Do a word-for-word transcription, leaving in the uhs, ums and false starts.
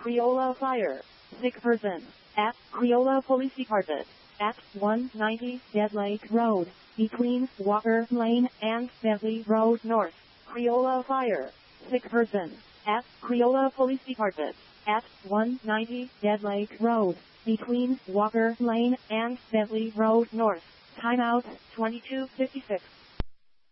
Creola Fire. Sick person. At Creola Police Department. At one ninety Dead Lake Road, between Walker Lane and Bentley Road North. Creola Fire. Sick person. At Creola Police Department. At one ninety Dead Lake Road, between Walker Lane and Bentley Road North. Timeout twenty-two fifty-six.